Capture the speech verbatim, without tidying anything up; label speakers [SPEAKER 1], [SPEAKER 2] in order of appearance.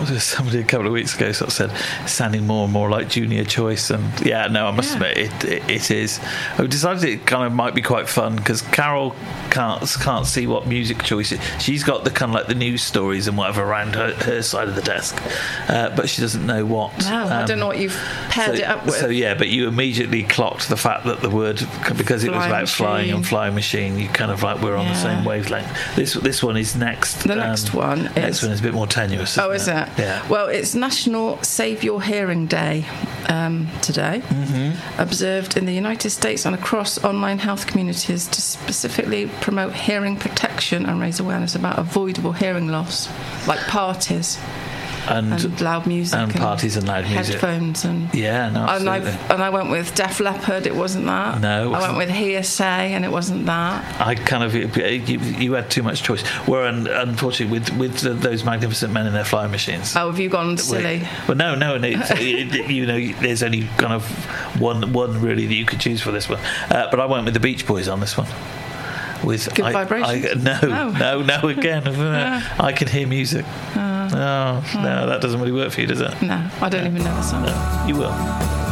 [SPEAKER 1] somebody a couple of weeks ago sort of said sounding more and more like Junior Choice, and yeah, no, I must
[SPEAKER 2] Yeah.
[SPEAKER 1] admit it, it. It is. I decided it kind of might be quite fun because Carol can't can't see what music choice is. She's got the kind of like the news stories and whatever around her, her side of the desk, uh, but she doesn't know what.
[SPEAKER 2] No, I don't know what you've paired
[SPEAKER 1] so,
[SPEAKER 2] it up with.
[SPEAKER 1] So yeah, but you immediately clocked the fact that the word, because it was
[SPEAKER 2] Flying
[SPEAKER 1] about flying
[SPEAKER 2] machine.
[SPEAKER 1] and flying machine, you kind of like we're on the
[SPEAKER 2] Yeah.
[SPEAKER 1] same wavelength. This this one is next.
[SPEAKER 2] The next one is-
[SPEAKER 1] next one is a bit more tenuous. Isn't
[SPEAKER 2] Oh, is it?
[SPEAKER 1] Yeah.
[SPEAKER 2] Well, it's National Save Your Hearing Day um, today, mm-hmm. observed in the United States and across online health communities to specifically promote hearing protection and raise awareness about avoidable hearing loss, like parties
[SPEAKER 1] And,
[SPEAKER 2] and loud music
[SPEAKER 1] and parties and loud music.
[SPEAKER 2] headphones and
[SPEAKER 1] Yeah, no,
[SPEAKER 2] and I
[SPEAKER 1] absolutely.
[SPEAKER 2] and I went with Def Leppard. It wasn't that.
[SPEAKER 1] No, it
[SPEAKER 2] I
[SPEAKER 1] wasn't.
[SPEAKER 2] went with Hearsay, and it wasn't that.
[SPEAKER 1] I kind of you, you had too much choice. Where unfortunately with with the, those magnificent men in their flying machines.
[SPEAKER 2] Oh, have you gone silly?
[SPEAKER 1] Well, no, no, and it's, it, you know, there's only kind of one one really that you could choose for this one. Uh, but I went with the Beach Boys on this one. With
[SPEAKER 2] Good
[SPEAKER 1] I,
[SPEAKER 2] Vibrations?
[SPEAKER 1] I, no,
[SPEAKER 2] Oh.
[SPEAKER 1] no, no. Again, I can hear music.
[SPEAKER 2] Uh,
[SPEAKER 1] Oh, no, that doesn't really work for you, does it?
[SPEAKER 2] no, I don't even know the song.
[SPEAKER 1] No, you will.